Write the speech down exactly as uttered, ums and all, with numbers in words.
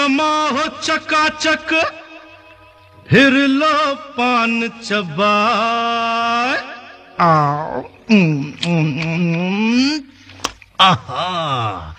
हो चकाचक फिर लो पान चबाए। आ, आहा